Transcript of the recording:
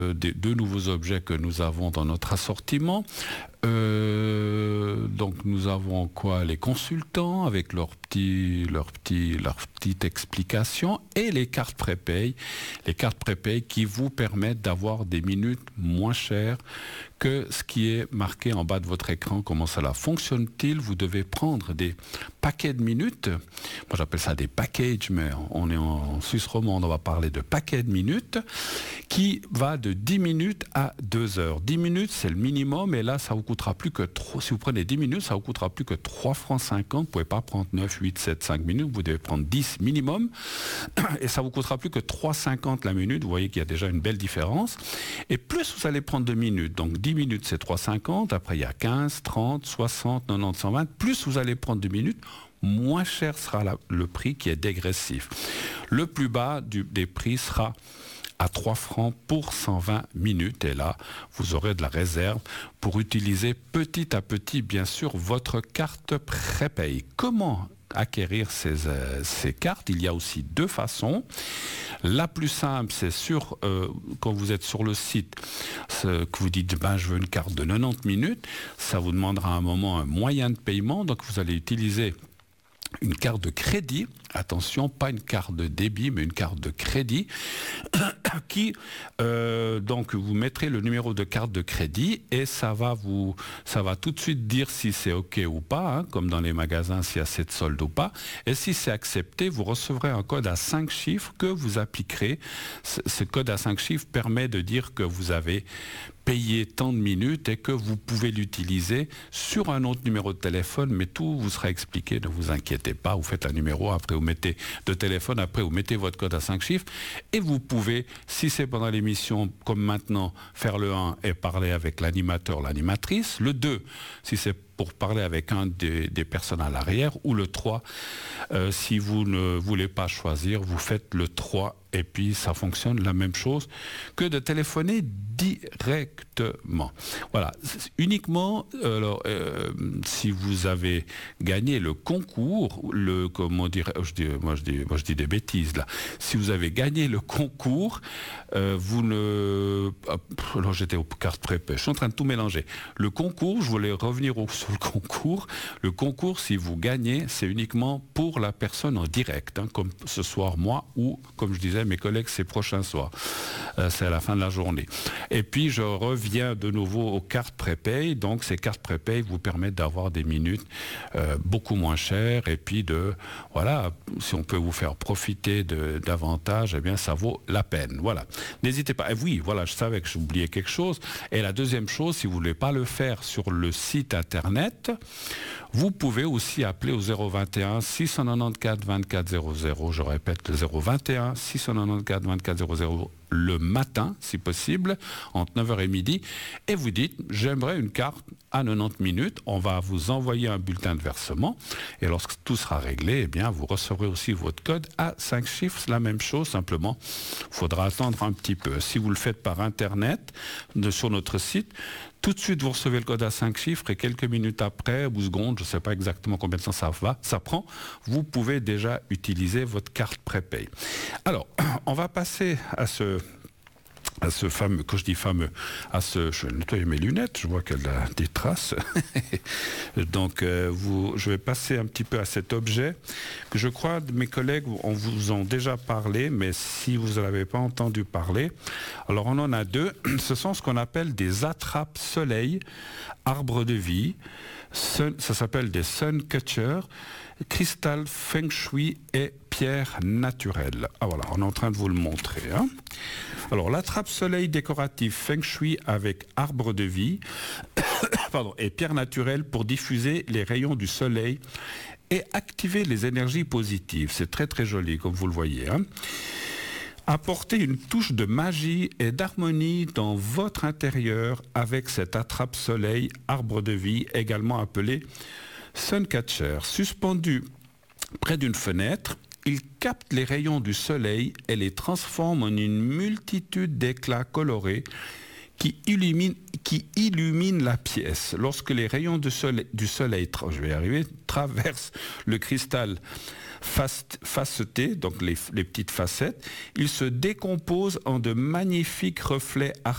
des deux nouveaux objets que nous avons dans notre assortiment. Donc nous avons quoi? Les consultants avec leur petite explication et les cartes prépay. Les cartes prépay qui vous permettent d'avoir des minutes moins chères que ce qui est marqué en bas de votre écran. Comment cela fonctionne-t-il? Vous devez prendre des paquets de minutes. Moi j'appelle ça des packages, mais on est en Suisse romande, on va parler de paquets de minutes qui va de 10 minutes à 2 heures. 10 minutes c'est le minimum et là ça vous coûtera plus que 3. Si vous prenez 10 minutes, ça vous coûtera plus que 3 francs 50. Vous ne pouvez pas prendre 9, 8, 7, 5 minutes. Vous devez prendre 10 minimum. Et ça vous coûtera plus que 3,50 la minute. Vous voyez qu'il y a déjà une belle différence. Et plus vous allez prendre de minutes, donc 10 minutes c'est 3,50. Après il y a 15, 30, 60, 90, 120. Plus vous allez prendre de minutes, moins cher sera le prix qui est dégressif. Le plus bas des prix sera à 3 francs pour 120 minutes. Et là, vous aurez de la réserve pour utiliser petit à petit, bien sûr, votre carte prépay. Comment acquérir ces cartes? Il y a aussi deux façons. La plus simple, c'est quand vous êtes sur le site, que vous dites je veux une carte de 90 minutes, ça vous demandera à un moment un moyen de paiement, donc vous allez utiliser une carte de crédit, attention, pas une carte de débit, mais une carte de crédit, qui, donc vous mettrez le numéro de carte de crédit et ça va tout de suite dire si c'est OK ou pas, hein, comme dans les magasins, s'il y a assez de solde ou pas. Et si c'est accepté, vous recevrez un code à 5 chiffres que vous appliquerez. Ce code à 5 chiffres permet de dire que vous avez payé tant de minutes et que vous pouvez l'utiliser sur un autre numéro de téléphone, mais tout vous sera expliqué, ne vous inquiétez pas. Vous faites un numéro, après vous mettez de téléphone, après vous mettez votre code à 5 chiffres et vous pouvez, si c'est pendant l'émission comme maintenant, faire le 1 et parler avec l'animateur, l'animatrice, le 2 si c'est pour parler avec un des personnes à l'arrière, ou le 3 si vous ne voulez pas choisir, vous faites le 3 et puis ça fonctionne la même chose que de téléphoner directement. Voilà, uniquement si vous avez gagné le concours, je dis des bêtises là. Si vous avez gagné le concours, alors j'étais aux cartes prépay, je suis en train de tout mélanger. Le concours, je voulais revenir sur le concours. Le concours, si vous gagnez, c'est uniquement pour la personne en direct, hein, comme ce soir moi, ou comme je disais mes collègues ces prochains soirs. C'est à la fin de la journée. Et puis je reviens de nouveau aux cartes prépay. Donc ces cartes prépay vous permettent d'avoir des minutes beaucoup moins chères et puis si on peut vous faire profiter davantage, eh bien ça vaut la peine. Voilà. N'hésitez pas. Et oui, voilà, je savais que j'oubliais quelque chose. Et la deuxième chose, si vous ne voulez pas le faire sur le site internet, vous pouvez aussi appeler au 021 694 24 00. Je répète, le 021 694 24 00 le matin, si possible, entre 9h et midi, et vous dites, j'aimerais une carte à 90 minutes, on va vous envoyer un bulletin de versement, et lorsque tout sera réglé, eh bien, vous recevrez aussi votre code à 5 chiffres, c'est la même chose, simplement, il faudra attendre un petit peu. Si vous le faites par Internet, sur notre site, tout de suite, vous recevez le code à 5 chiffres et quelques minutes après, ou secondes, je ne sais pas exactement combien de temps ça prend, vous pouvez déjà utiliser votre carte prépay. Alors, on va passer à ce fameux, quand je dis fameux, je vais nettoyer mes lunettes, je vois qu'elle a des traces. Donc, je vais passer un petit peu à cet objet que je crois mes collègues vous ont déjà parlé, mais si vous n'en avez pas entendu parler, alors on en a deux. Ce sont ce qu'on appelle des attrape-soleil, arbres de vie. Ça s'appelle des sun catchers, cristal, feng shui et pierre naturelle. Ah voilà, on est en train de vous le montrer. Hein. Alors, l'attrape-soleil décoratif feng shui avec arbre de vie et pierre naturelle pour diffuser les rayons du soleil et activer les énergies positives. C'est très très joli, comme vous le voyez. Hein. Apportez une touche de magie et d'harmonie dans votre intérieur avec cet attrape-soleil arbre de vie, également appelé Suncatcher. Suspendu près d'une fenêtre, il capte les rayons du soleil et les transforme en une multitude d'éclats colorés qui illuminent la pièce. Lorsque les rayons du soleil traversent le cristal facetés, donc les petites facettes, ils se décomposent en de magnifiques reflets